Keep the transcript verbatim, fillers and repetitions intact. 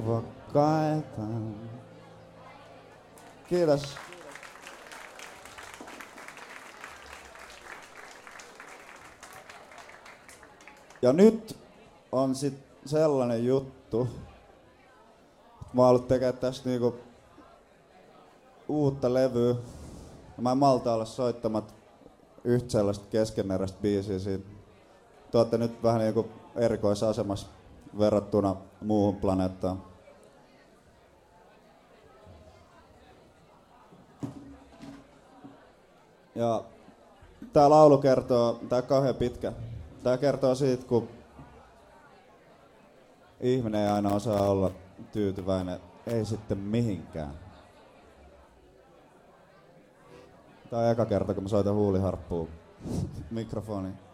arvokkaita. Kiitos. Ja nyt on sit sellainen juttu, että mä oon ollut tekemään tästä niinku uutta levyä. Mä en malta olla soittamat yhtä sellaista keskeneräistä biisiä siitä. Te ootte nyt vähän niinku erikoisasemassa verrattuna muuhun planeettaan. Ja tää laulu kertoo, tää on kauhean pitkä. Tää kertoo siitä, kun ihminen ei aina osaa olla tyytyväinen, ei sitten mihinkään. Tää on eka kerta, kun mä soitan huuliharppua mikrofoniin.